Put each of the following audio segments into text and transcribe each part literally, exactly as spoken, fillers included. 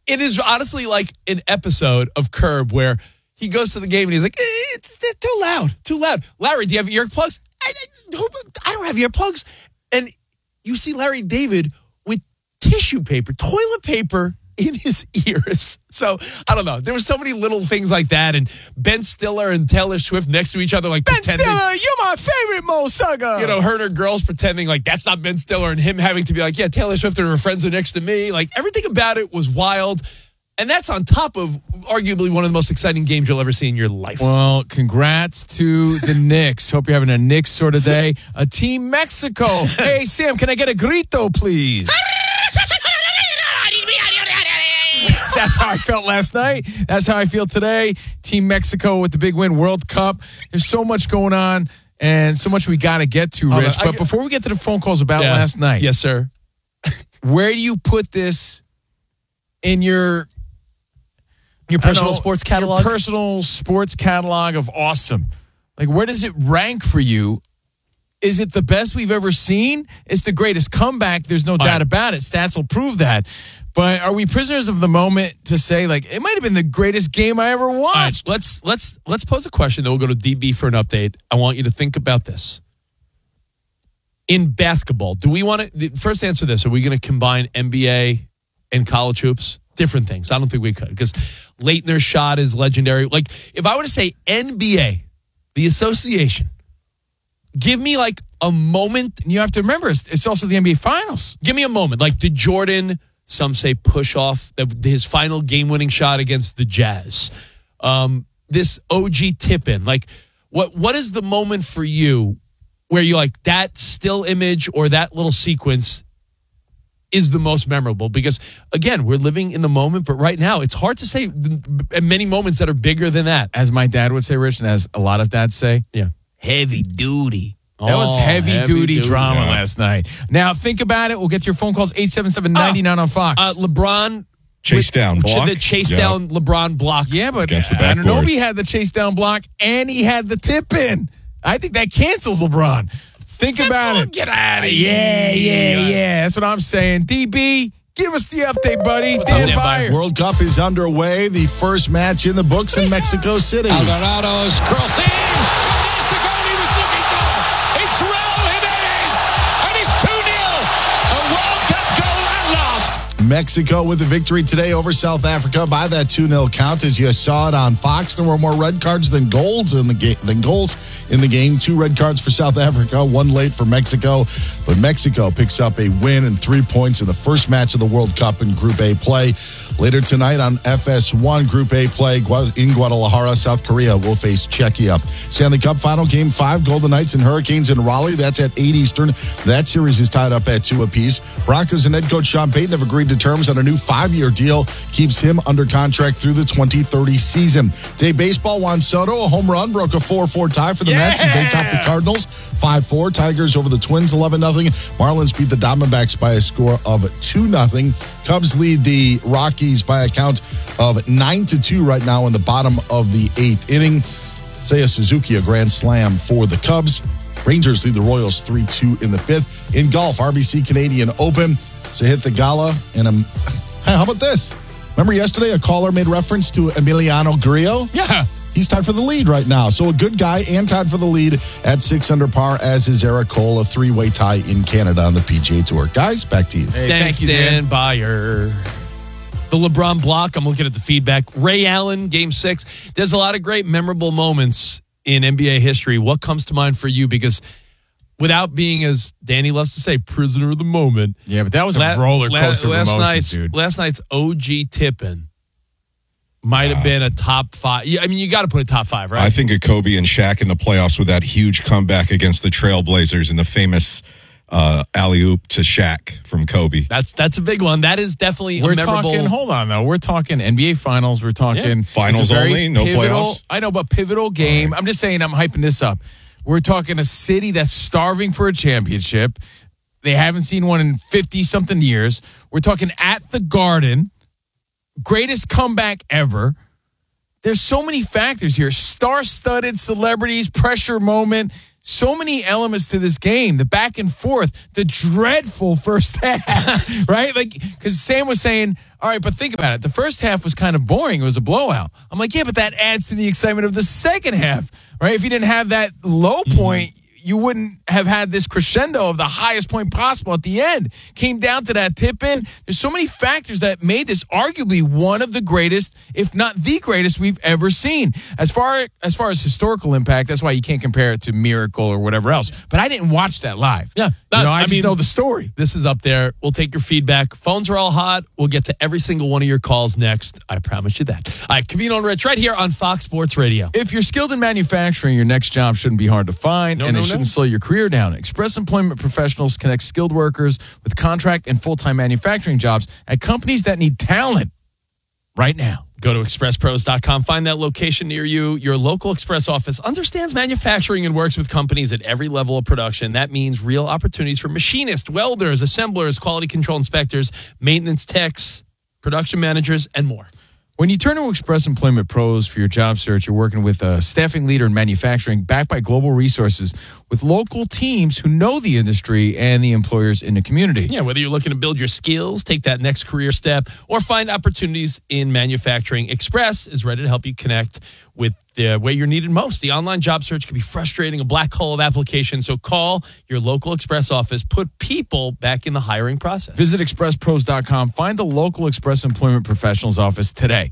It is honestly like an episode of Curb where he goes to the game and he's like, eh, it's, it's too loud, too loud. Larry, do you have earplugs? I, I, I don't have earplugs. And you see Larry David with tissue paper, toilet paper in his ears. So, I don't know. There were so many little things like that. And Ben Stiller and Taylor Swift next to each other like Ben pretending. Stiller, you're my favorite Mo Sugga. You know, her and her girls pretending like that's not Ben Stiller and him having to be like, yeah, Taylor Swift and her friends are next to me. Like, everything about it was wild. And that's on top of arguably one of the most exciting games you'll ever see in your life. Well, congrats to the Knicks. Hope you're having a Knicks sort of day. A Team Mexico. Hey, Sam, can I get a grito, please? That's how I felt last night. That's how I feel today. Team Mexico with the big win, World Cup. There's so much going on and so much we got to get to, Rich. Oh, I, but before we get to the phone calls about yeah. last night. Yes, sir. Where do you put this in your... Your personal know, sports catalog? Your personal sports catalog of awesome. Like, where does it rank for you? Is it the best we've ever seen? It's the greatest comeback. There's no All doubt right. about it. Stats will prove that. But are we prisoners of the moment to say, like, it might have been the greatest game I ever watched? Right, let's let's let's pose a question, then we'll go to D B for an update. I want you to think about this. In basketball, do we want to... First answer this. Are we going to combine N B A and college hoops? Different things. I don't think we could because Leitner's shot is legendary. Like, if I were to say N B A, the association, give me like a moment. And you have to remember, it's, it's also the N B A Finals. Give me a moment. Like, did Jordan, some say push off the, his final game-winning shot against the Jazz? Um, this O G tip-in. Like, what what is the moment for you where you like that still image or that little sequence is the most memorable? Because, again, we're living in the moment, but right now it's hard to say many moments that are bigger than that. As my dad would say, Rich, and as a lot of dads say, yeah, heavy duty. That oh, was heavy, heavy duty, duty drama yeah. last night. Now, think about it. We'll get to your phone calls, eight seven seven, nine nine on Fox. Uh, LeBron. Chase down block. The chase yeah. down LeBron block. Yeah, but Against the Anunoby had the chase down block, and he had the tip in. I think that cancels LeBron. Think about it. Get out of here. Yeah, yeah, yeah. That's what I'm saying. D B, give us the update, buddy. Dan Byer. World Cup is underway. The first match in the books in Mexico City. Alvarado's crossing. That's the goal he was looking for. It's Raul Jimenez, and it's two nil. A World Cup goal at last. Mexico with the victory today over South Africa by that two nil count. As you saw it on Fox, there were more red cards than goals in the game. Than goals in the game. Two red cards for South Africa, one late for Mexico. But Mexico picks up a win and three points in the first match of the World Cup in Group A play. Later tonight on F S one Group A play in Guadalajara, South Korea will face Czechia. Stanley Cup final game five, Golden Knights and Hurricanes in Raleigh. That's at eight Eastern. That series is tied up at two apiece. Broncos and head coach Sean Payton have agreed to terms on a new five-year deal. Keeps him under contract through the twenty thirty season. Day baseball, Juan Soto, a home run, broke a four four tie for the Yeah! Mets as they top the Cardinals five four. Tigers over the Twins eleven nothing. Marlins beat the Diamondbacks by a score of two nothing. Cubs lead the Rockies by a count of nine to two right now in the bottom of the eighth inning. Seiya Suzuki, a grand slam for the Cubs. Rangers lead the Royals three two in the fifth. In golf, R B C Canadian Open. Sahith Theegala and um, hey, how about this? Remember yesterday a caller made reference to Emiliano Grillo? Yeah. He's tied for the lead right now. So a good guy and tied for the lead at six under par, as is Eric Cole, a three-way tie in Canada on the P G A Tour. Guys, back to you. Hey, Thanks, thank you, Dan Dan. Byer. The LeBron block, I'm looking at the feedback. Ray Allen, game six. There's a lot of great memorable moments in N B A history. What comes to mind for you? Because without being, as Danny loves to say, prisoner of the moment. Yeah, but that was a la- roller la- coaster last of emotions, night's, dude. Last night's O G tip-in might have been a top five. Yeah, I mean, you got to put a top five, right? I think of Kobe and Shaq in the playoffs with that huge comeback against the Trailblazers and the famous uh, alley-oop to Shaq from Kobe. That's that's a big one. That is definitely We're a memorable. talking, hold on, though. We're talking N B A Finals. We're talking Yeah. Finals it's a very only, no pivotal, playoffs? I know, but pivotal game. I'm just saying I'm hyping this up. We're talking a city that's starving for a championship. They haven't seen one in fifty-something years. We're talking at the Garden. Greatest comeback ever. There's so many factors here. Star-studded celebrities, pressure moment, so many elements to this game, the back and forth, the dreadful first half, right? Like, because Sam was saying, all right, but think about it. The first half was kind of boring. It was a blowout. I'm like, yeah, but that adds to the excitement of the second half, right? If you didn't have that low point, mm-hmm. you wouldn't have had this crescendo of the highest point possible at the end. Came down to that tip-in. There's so many factors that made this arguably one of the greatest, if not the greatest, we've ever seen. As far as far as historical impact, that's why you can't compare it to Miracle or whatever else. But I didn't watch that live. Yeah. You know, I, I just mean, know the story. This is up there. We'll take your feedback. Phones are all hot. We'll get to every single one of your calls next. I promise you that. All right, Covino and Rich right here on Fox Sports Radio. If you're skilled in manufacturing, your next job shouldn't be hard to find, no, and no, it shouldn't no. slow your career down. Express Employment Professionals connect skilled workers with contract and full-time manufacturing jobs at companies that need talent right now. Go to express pros dot com. Find that location near you. Your local Express office understands manufacturing and works with companies at every level of production. That means real opportunities for machinists, welders, assemblers, quality control inspectors, maintenance techs, production managers, and more. When you turn to Express Employment Pros for your job search, you're working with a staffing leader in manufacturing backed by global resources with local teams who know the industry and the employers in the community. Yeah, whether you're looking to build your skills, take that next career step, or find opportunities in manufacturing, Express is ready to help you connect with the way you're needed most. The online job search can be frustrating, a black hole of applications, so call your local Express office. Put people back in the hiring process. Visit express pros dot com. Find a local Express Employment Professionals office today.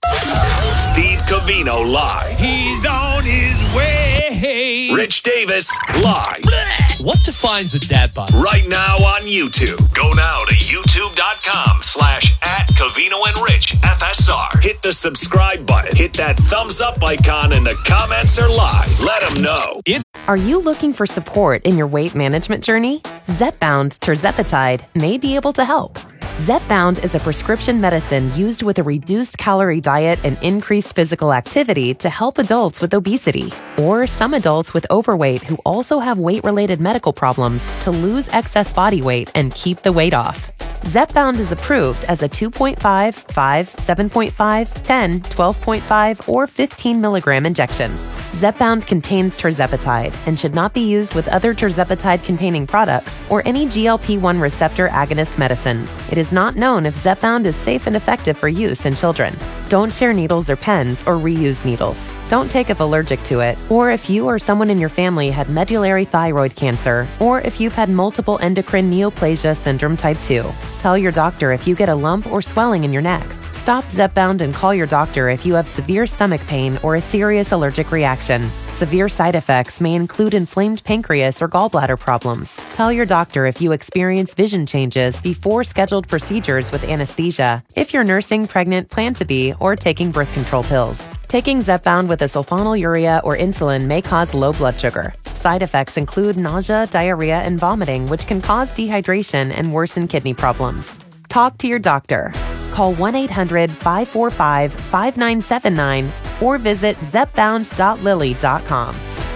Steve Covino live. He's on his way. Rich Davis live. What defines a dad bod? Right now on YouTube. Go now to youtube.com slash at Covino and Rich F S R. Hit the subscribe button. Hit that thumbs up icon and the comments are live. Let them know. It- Are you looking for support in your weight management journey? Zepbound Tirzepatide may be able to help. Zepbound is a prescription medicine used with a reduced calorie diet and increased physical activity to help adults with obesity or some adults with overweight who also have weight-related medical problems to lose excess body weight and keep the weight off. Zepbound is approved as a two point five, five, seven point five, ten, twelve point five, or fifteen milligram injection. Zepbound contains tirzepatide and should not be used with other tirzepatide-containing products or any G L P one receptor agonist medicines. It is not known if Zepbound is safe and effective for use in children. Don't share needles or pens or reuse needles. Don't take if allergic to it, or if you or someone in your family had medullary thyroid cancer, or if you've had multiple endocrine neoplasia syndrome type two. Tell your doctor if you get a lump or swelling in your neck. Stop Zepbound and call your doctor if you have severe stomach pain or a serious allergic reaction. Severe side effects may include inflamed pancreas or gallbladder problems. Tell your doctor if you experience vision changes before scheduled procedures with anesthesia, if you're nursing, pregnant, plan to be, or taking birth control pills. Taking Zepbound with a sulfonylurea or insulin may cause low blood sugar. Side effects include nausea, diarrhea, and vomiting, which can cause dehydration and worsen kidney problems. Talk to your doctor. Call one eight hundred, five four five, five nine seven nine or visit zepbound dot lilly dot com.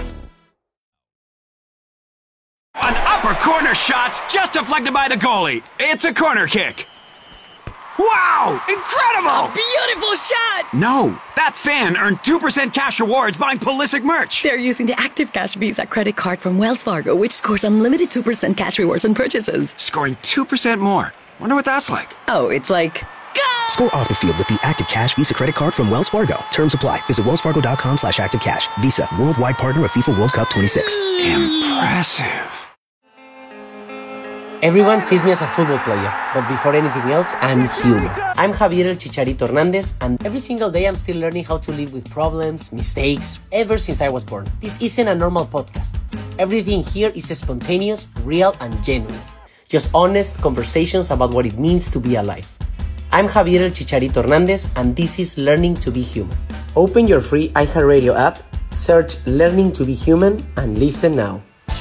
An upper corner shot's just deflected by the goalie. It's a corner kick. Wow! Incredible! Beautiful shot! No, that fan earned two percent cash rewards buying Pulisic merch. They're using the Active Cash Visa credit card from Wells Fargo, which scores unlimited two percent cash rewards on purchases. Scoring two percent more. Wonder what that's like. Oh, it's like... Go! Score off the field with the Active Cash Visa credit card from Wells Fargo. Terms apply. Visit wellsfargo.com slash active cash. Visa, worldwide partner of FIFA World Cup twenty-six. Impressive. Everyone sees me as a football player, but before anything else, I'm human. I'm Javier El Chicharito Hernandez, and every single day I'm still learning how to live with problems, mistakes, ever since I was born. This isn't a normal podcast. Everything here is spontaneous, real, and genuine. Just honest conversations about what it means to be alive. I'm Javier El Chicharito Hernandez, and this is Learning to be Human. Open your free iHeartRadio app, search Learning to be Human, and listen now.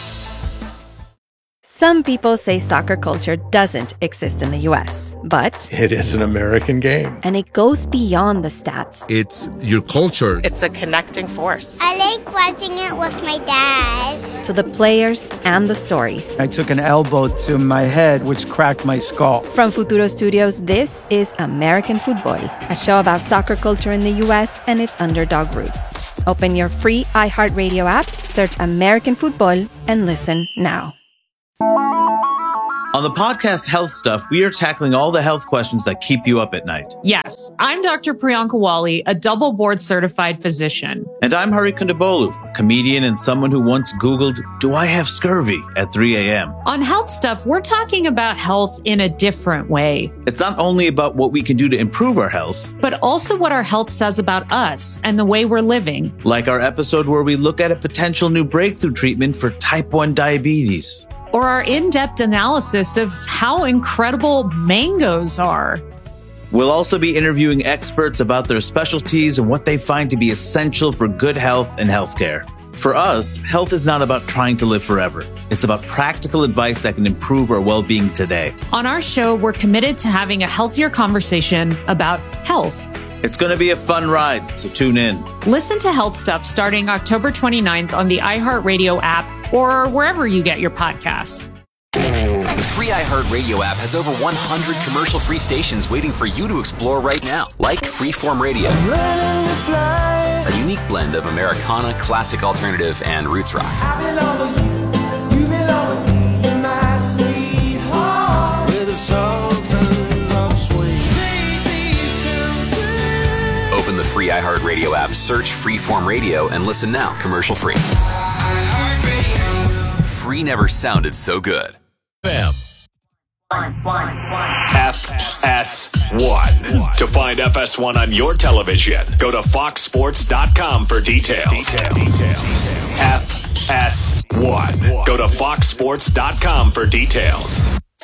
Some people say soccer culture doesn't exist in the U S, but it is an American game. And it goes beyond the stats. It's your culture. It's a connecting force. I like watching it with my dad. To the players and the stories. I took an elbow to my head, which cracked my skull. From Futuro Studios, this is American Football, a show about soccer culture in the U S and its underdog roots. Open your free iHeartRadio app, search American football, and listen now. On the podcast Health Stuff, we are tackling all the health questions that keep you up at night. Yes, I'm Doctor Priyanka Wali, a double board certified physician. And I'm Hari Kondabolu, a comedian and someone who once Googled, do I have scurvy at three a.m. On Health Stuff, we're talking about health in a different way. It's not only about what we can do to improve our health, but also what our health says about us and the way we're living. Like our episode where we look at a potential new breakthrough treatment for type one diabetes. Or our in-depth analysis of how incredible mangoes are. We'll also be interviewing experts about their specialties and what they find to be essential for good health and healthcare. For us, health is not about trying to live forever. It's about practical advice that can improve our well-being today. On our show, we're committed to having a healthier conversation about health. It's going to be a fun ride, so tune in. Listen to Health Stuff starting October twenty-ninth on the iHeartRadio app or wherever you get your podcasts. The free iHeartRadio app has over one hundred commercial-free stations waiting for you to explore right now, like Freeform Radio, a unique blend of Americana, classic alternative, and roots rock. Open the free iHeartRadio app, search Freeform Radio, and listen now, commercial-free. Free never sounded so good. F S one. To find F S one on your television, go to fox sports dot com for details. F S one. Go to fox sports dot com for details.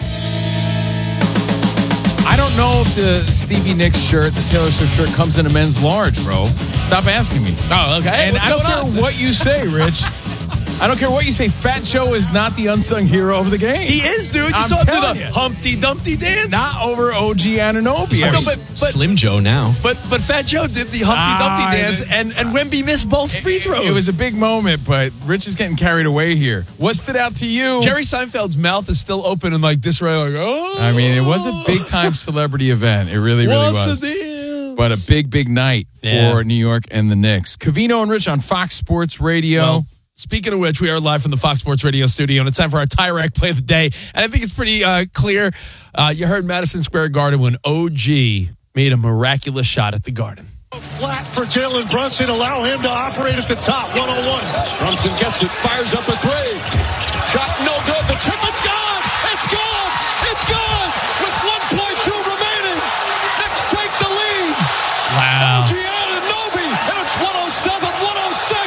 I don't know if the Stevie Nicks shirt, the Taylor Swift shirt, comes in a men's large, bro. Stop asking me. Oh, okay. And What's I don't going care on? what you say, Rich. I don't care what you say. Fat Joe is not the unsung hero of the game. He is, dude. You I'm saw him do telling the you. Humpty Dumpty dance? Not over O G Anunoby. No, but, but, Slim Joe now. But but Fat Joe did the Humpty Dumpty Ah, dance, it- and, and Wemby missed both free throws. It was a big moment, but Rich is getting carried away here. What stood out to you? Jerry Seinfeld's mouth is still open and like disarray, like, oh. I mean, it was a big-time celebrity event. It really, really What's was. the deal? But a big, big night for Yeah. New York and the Knicks. Covino and Rich on Fox Sports Radio. Well, speaking of which, we are live from the Fox Sports Radio studio, and it's time for our Tyrek play of the day. And I think it's pretty uh, clear. Uh, you heard Madison Square Garden when O G made a miraculous shot at the Garden. Flat for Jalen Brunson. Allow him to operate at the top. one oh one. Brunson gets it. Fires up a three. Shot no good. The triplet's gone. It's gone. It's gone. With one point two remaining. Knicks take the lead. Wow. O G Anunoby. And it's one oh seven one oh six.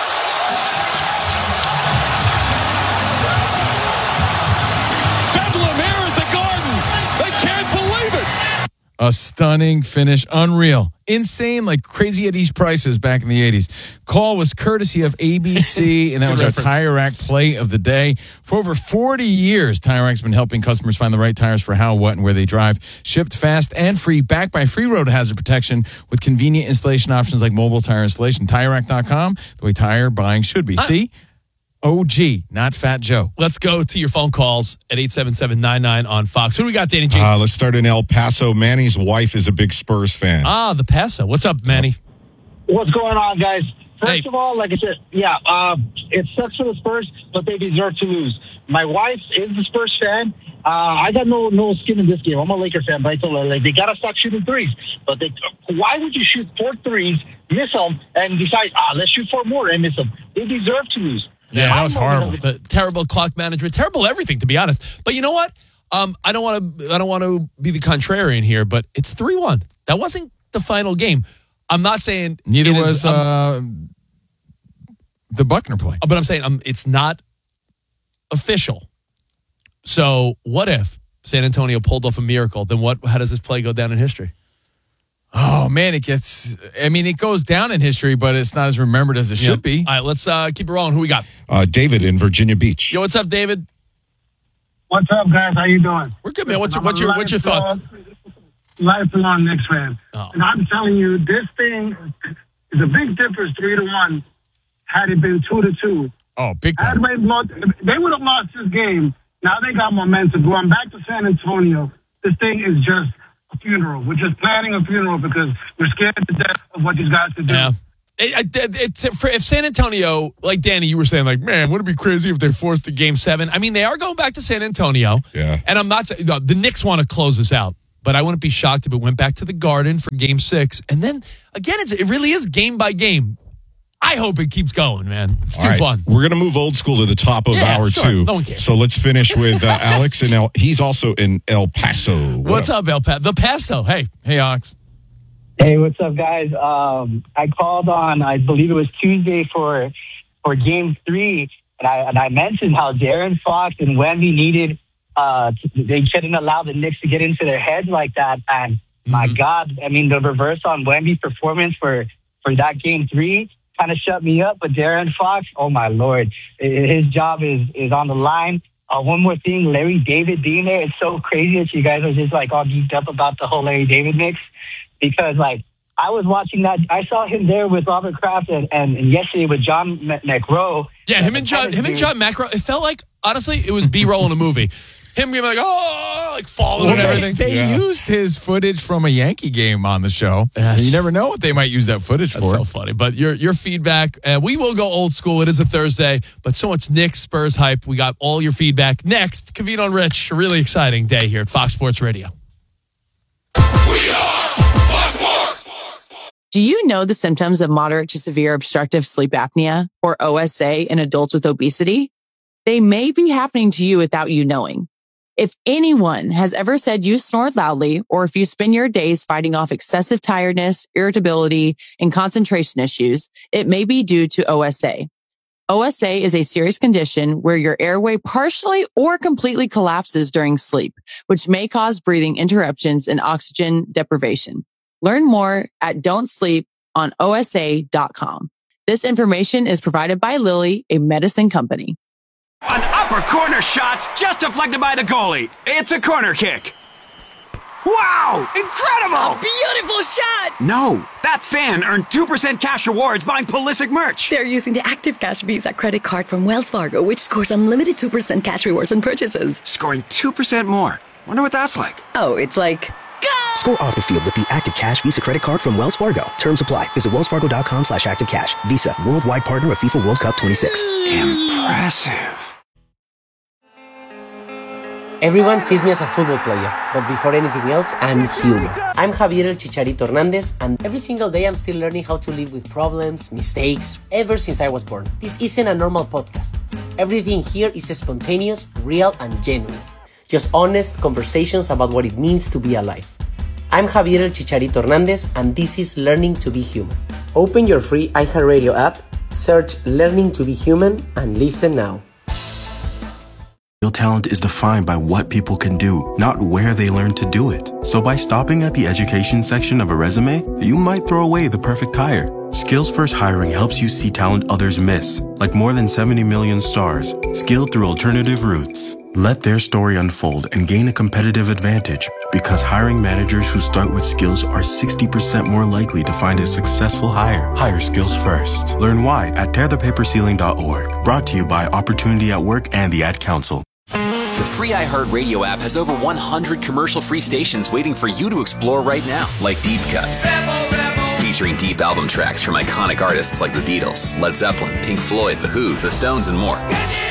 Bedlam here at the Garden. They can't believe it. A stunning finish. Unreal. Insane, like Crazy Eddie's prices back in the eighties. Call was courtesy of A B C, and that was our reference. Tire Rack play of the day. For over forty years, Tire Rack's been helping customers find the right tires for how, what, and where they drive. Shipped fast and free, backed by free road hazard protection with convenient installation options like mobile tire installation. Tire Rack dot com, the way tire buying should be. See? O G, not Fat Joe. Let's go to your phone calls at eight seven seven nine nine on Fox. Who do we got, Danny G? Uh, let's start in El Paso. Manny's wife is a big Spurs fan. ah, the Paso. What's up, Manny? What's going on, guys? First Hey. of all, like I said, yeah, uh, it sucks for the Spurs, but they deserve to lose. My wife is a Spurs fan. Uh, I got no no skin in this game. I'm a Laker fan, but I told her, like, they got to stop shooting threes. But they, why would you shoot four threes, miss them, and decide, ah, let's shoot four more and miss them? They deserve to lose. Yeah, that was horrible. The terrible clock management, terrible everything, to be honest. But you know what? Um, I don't want to. I don't want to be the contrarian here, but it's three one. That wasn't the final game. I'm not saying Neither it is, was um, uh, the Buckner play. but I'm saying um, it's not official. So what if San Antonio pulled off a miracle? Then what? How does this play go down in history? Oh, man, it gets, I mean, it goes down in history, but it's not as remembered as it Yep. should be. All right, let's uh, keep it rolling. Who we got? Uh, David in Virginia Beach. Yo, what's up, David? What's up, guys? How you doing? We're good, man. What's your what's your what's your thoughts? Lifelong Knicks fan. Oh. And I'm telling you, this thing is a big difference, three to one. Had it been two to two, Oh, big had time. they lost, they would have lost this game. Now they got momentum. Going back to San Antonio, this thing is just a funeral. We're just planning a funeral because we're scared to death of what these guys could do. Yeah. It, it, it's for, if San Antonio, like Danny, you were saying, like, man, would it be crazy if they forced a game seven? I mean, they are going back to San Antonio. Yeah. And I'm not, no, the Knicks want to close this out, but I wouldn't be shocked if it went back to the Garden for game six. And then, again, it's, it really is game by game. I hope it keeps going, man. It's too All right. fun. We're going to move old school to the top of Yeah, hour sure. two. No one cares. So let's finish with uh, Alex. And El, he's also in El Paso. What What's up, El Paso? The Paso. Hey. Hey, Alex. Hey, what's up, guys? Um, I called on, I believe it was Tuesday for for Game Three, and I and I mentioned how Darren Fox and Wemby needed. Uh, to, they couldn't allow the Knicks to get into their heads like that. And mm-hmm. my God, I mean, the reverse on Wemby's performance for for that Game Three kind of shut me up. But Darren Fox, oh my Lord, his job is is on the line. Uh, one more thing, Larry David being there. It's so crazy that you guys are just like all geeked up about the whole Larry David mix. Because, like, I was watching that. I saw him there with Robert Kraft and, and, and yesterday with John McEnroe. Yeah, him and John, him and John McEnroe. It felt like, honestly, it was B-roll in a movie. Him being like, oh, like falling Well, and everything. They, they Yeah. used his footage from a Yankee game on the show. Yes. You never know what they might use that footage That's for. so funny. But your your feedback, uh, we will go old school. It is a Thursday, but so much Knicks Spurs hype. We got all your feedback next. Cavino and Rich, a really exciting day here at Fox Sports Radio. Do you know the symptoms of moderate to severe obstructive sleep apnea, or O S A, in adults with obesity? They may be happening to you without you knowing. If anyone has ever said you snore loudly, or if you spend your days fighting off excessive tiredness, irritability, and concentration issues, it may be due to O S A. O S A is a serious condition where your airway partially or completely collapses during sleep, which may cause breathing interruptions and oxygen deprivation. Learn more at don't sleep on O S A dot com. This information is provided by Lilly, a medicine company. An upper corner shot's just deflected by the goalie. It's a corner kick. Wow! Incredible! Beautiful shot! No, that fan earned two percent cash rewards buying Pulisic merch. They're using the Active Cash Visa credit card from Wells Fargo, which scores unlimited two percent cash rewards on purchases. Scoring two percent more. Wonder what that's like. Oh, it's like... Score off the field with the Active Cash Visa credit card from Wells Fargo. Terms apply. Visit wellsfargo.com slash active cash. Visa, worldwide partner of FIFA World Cup twenty-six. Impressive. Everyone sees me as a football player, but before anything else, I'm human. I'm Javier El Chicharito Hernandez, and every single day I'm still learning how to live with problems, mistakes, ever since I was born. This isn't a normal podcast. Everything here is spontaneous, real, and genuine. Just honest conversations about what it means to be alive. I'm Javier El Chicharito Hernandez, and this is Learning to be Human. Open your free iHeartRadio app, search Learning to be Human, and listen now. Real talent is defined by what people can do, not where they learn to do it. So by stopping at the education section of a resume, you might throw away the perfect hire. Skills First Hiring helps you see talent others miss, like more than seventy million stars, skilled through alternative routes. Let their story unfold and gain a competitive advantage, because hiring managers who start with skills are sixty percent more likely to find a successful hire. Hire skills first. Learn why at tear the paper ceiling dot org. Brought to you by Opportunity at Work and the Ad Council. The free iHeartRadio app has over one hundred commercial-free stations waiting for you to explore right now, like Deep Cuts. Featuring deep album tracks from iconic artists like the Beatles, Led Zeppelin, Pink Floyd, The Who, The Stones, and more.